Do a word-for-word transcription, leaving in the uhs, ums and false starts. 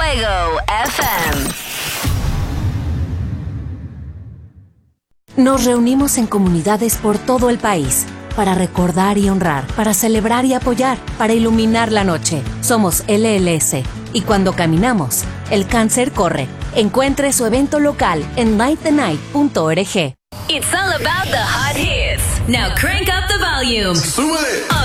Fuego F M. Nos reunimos en comunidades por todo el país para recordar y honrar, para celebrar y apoyar, para iluminar la noche. Somos L L S y cuando caminamos, el cáncer corre. Encuentre su evento local en light the night punto org. It's all about the hot hits. Now crank up the volume. Súbele.